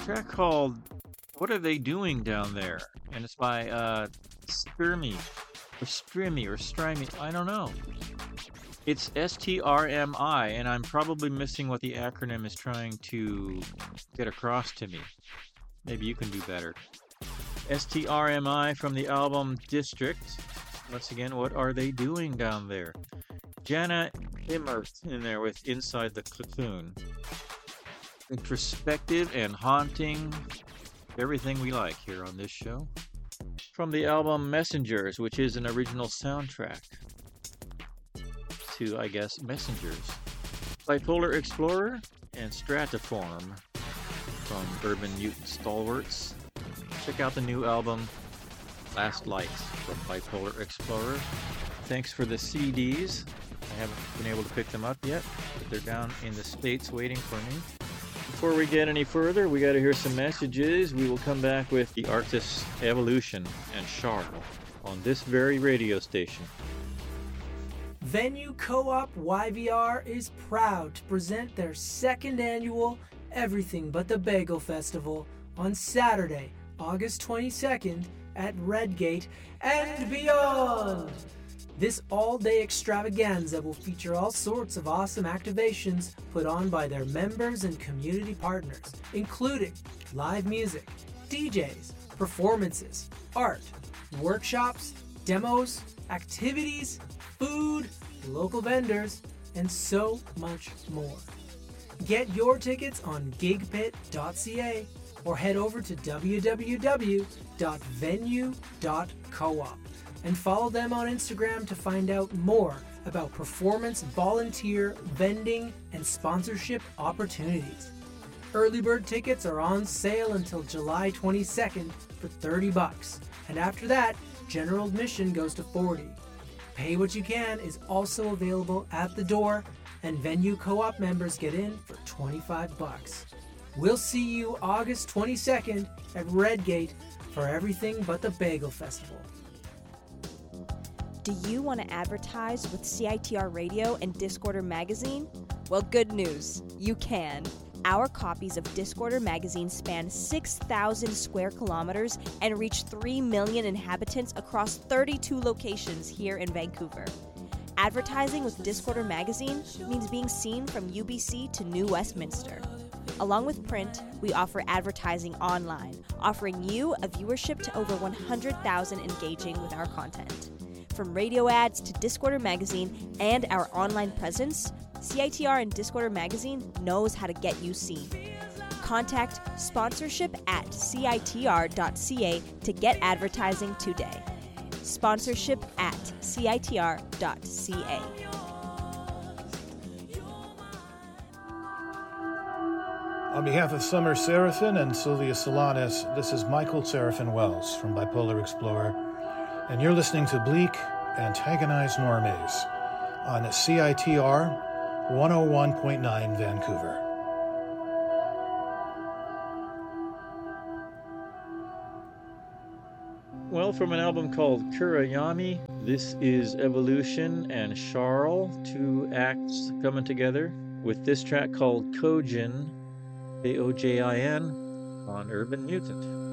track called "What Are They Doing Down There?" and it's by Strimmy or Strimmy. I don't know. It's STRMI, and I'm probably missing what the acronym is trying to get across to me. Maybe you can do better. STRMI from the album District. Once again, what are they doing down there? Jana Immert in there with Inside the Cocoon. Introspective and haunting. Everything we like here on this show. From the album Messengers, which is an original soundtrack to, I guess, Messengers. Bipolar Explorer and Stratiform from Urban Mutant Stalwarts. Check out the new album Last Lights from Bipolar Explorer. Thanks for the CDs. I haven't been able to pick them up yet, but they're down in the States waiting for me. Before we get any further, we got to hear some messages. We will come back with the artists Evolution and Charles on this very radio station. Venue Co-op YVR is proud to present their second annual Everything But the Bagel Festival on Saturday, August 22nd at Redgate and beyond. This all-day extravaganza will feature all sorts of awesome activations put on by their members and community partners, including live music, DJs, performances, art, workshops, demos, activities, food, local vendors, and so much more. Get your tickets on gigpit.ca or head over to www.venue.coop and follow them on Instagram to find out more about performance, volunteer, vending, and sponsorship opportunities. Early bird tickets are on sale until July 22nd for $30, and after that, general admission goes to $40. Pay What You Can is also available at the door, and Venue Co-op members get in for $25. We'll see you August 22nd at Redgate for Everything But the Bagel Festival. Do you want to advertise with CITR Radio and Discorder Magazine? Well, good news. You can. Our copies of Discorder Magazine span 6,000 square kilometers and reach 3 million inhabitants across 32 locations here in Vancouver. Advertising with Discorder Magazine means being seen from UBC to New Westminster. Along with print, we offer advertising online, offering you a viewership to over 100,000 engaging with our content. From radio ads to Discorder Magazine and our online presence, CITR and Discorder Magazine knows how to get you seen. Contact sponsorship at citr.ca to get advertising today. Sponsorship at citr.ca. On behalf of Summer Seraphin and Sylvia Solanas, this is Michael Seraphin Wells from Bipolar Explorer, and you're listening to Bleak Antagonized Normies on CITR 101.9 Vancouver. Well, from an album called Kurayami, this is Evolution and Charles, two acts coming together with this track called Kojin, Kojin, on Urban Mutant.